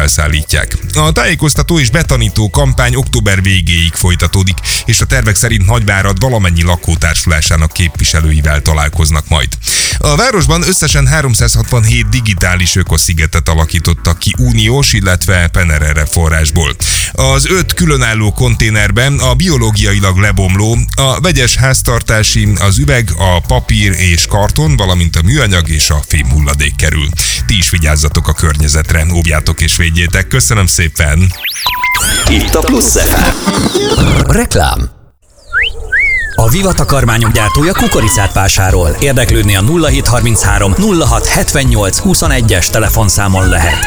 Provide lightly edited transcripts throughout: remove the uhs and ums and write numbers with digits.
elszállítják. A tájékoztató és betanító kampány október végéig folytatódik, és a tervek szerint Nagyvárad valamennyi lakótársulásának képviselőivel találkoznak majd. A városban összesen 367 digitális ökoszigetet alakítottak ki uniós, illetve PNRR forrásból. Az 5 különálló konténerben a biológiailag lebomló, a vegyes háztartási, az üveg, a papír és karton, valamint a műanyag és a fém hulladék kerül. Ti is vigyázzatok a környezetre, óvjátok és védjétek. Köszönöm szépen! Itt a Plusz FM. Reklám. A Viva takarmányok gyártója kukoricát vásárol. Érdeklődni a 0733 06 78 21-es telefonszámon lehet.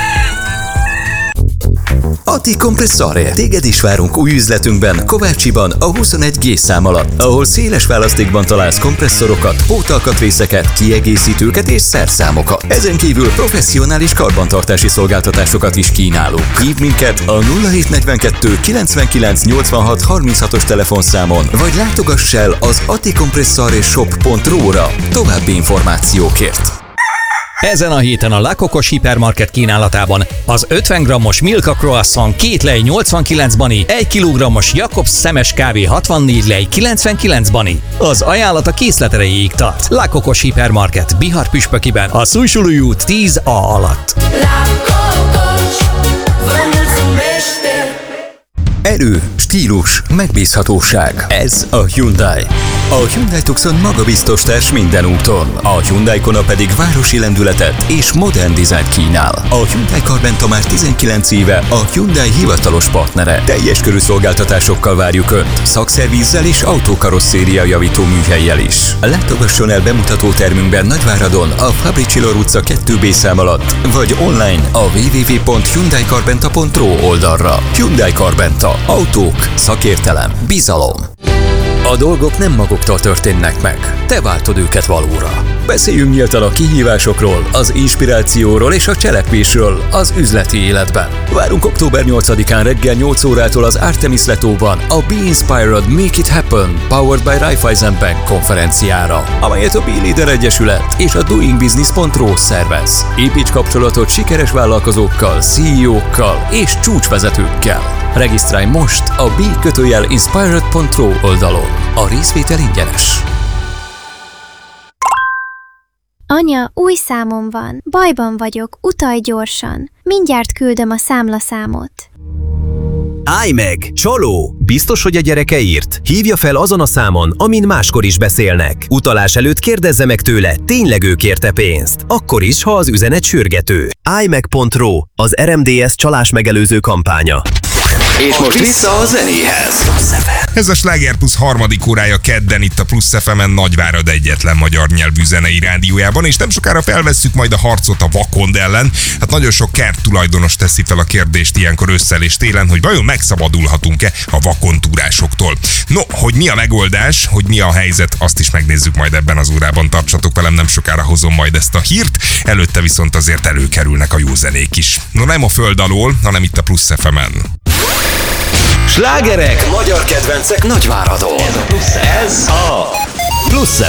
Atti Kompresszore. Téged is várunk új üzletünkben, Kovácsiban, a 21G szám alatt, ahol széles választékban találsz kompresszorokat, pótalkatrészeket, kiegészítőket és szerszámokat. Ezen kívül professzionális karbantartási szolgáltatásokat is kínálunk. Hívd minket a 0742 99 86 36-os telefonszámon, vagy látogass el az attikompressoreshop.ru-ra további információkért. Ezen a héten a La Cocos hipermarket kínálatában az 50 g-os Milka Croissant 2 lej 89 bani, 1 kg-os Jakobs szemes kávé 64 lej 99 bani. Az ajánlat a készlet erejéig tart. La Cocos hipermarket Bihar Püspökiben, a Szújsulúj út 10A alatt. Erő, stílus, megbízhatóság. Ez a Hyundai. A Hyundai Tucson magabiztos társ minden úton. A Hyundai Kona pedig városi lendületet és modern dizájnt kínál. A Hyundai Carventa már 19 éve a Hyundai hivatalos partnere. Teljes körű szolgáltatásokkal várjuk Önt. Szakszervízzel és autókarosszéria javító műhellyel is. Látogasson el bemutató termünkben Nagyváradon, a Fabricilor utca 2B szám alatt, vagy online a www.hyundaicarventa.ru oldalra. Hyundai Carventa. Autók, szakértelem, bizalom. A dolgok nem maguktól történnek meg. Te váltod őket valóra. Beszéljünk nyíltan a kihívásokról, az inspirációról és a cselekvésről az üzleti életben. Várunk október 8-án reggel 8 órától az Artemis Letóban a Be Inspired, Make It Happen, Powered by Raiffeisen Bank konferenciára, amelyet a B-Leader Egyesület és a doingbusiness.ru szervez. Építs kapcsolatot sikeres vállalkozókkal, CEO-kkal és csúcsvezetőkkel. Regisztrálj most a b-inspired.ru oldalon. A részvétel ingyenes. Anya, új számom van. Bajban vagyok, utalj gyorsan. Mindjárt küldöm a számlaszámot. Állj meg! Csaló! Biztos, hogy a gyereke írt? Hívja fel azon a számon, amin máskor is beszélnek. Utalás előtt kérdezze meg tőle, tényleg ő kérte pénzt. Akkor is, ha az üzenet sürgető. állj-meg.ru, az RMDS csalás megelőző kampánya. És most vissza a zenéhez. Ez a Sláger Plusz harmadik órája kedden itt a Plusz FM-en, Nagyvárad egyetlen magyar nyelvű zenei rádiójában, és nem sokára felvesszük majd a harcot a vakond ellen. Hát nagyon sok kerttulajdonos teszi fel a kérdést ilyenkor ősszel és télen, hogy vajon megszabadulhatunk-e a vakontúrásoktól. No, hogy mi a megoldás, hogy mi a helyzet, azt is megnézzük majd ebben az órában. Tartsatok velem, nem sokára hozom majd ezt a hírt, előtte viszont azért előkerülnek a jó zenék is. No, nem a föld alól, hanem itt a Plusz FM-en. Slágerek, magyar kedvencek Nagyváradon. Ez a Plusz FM.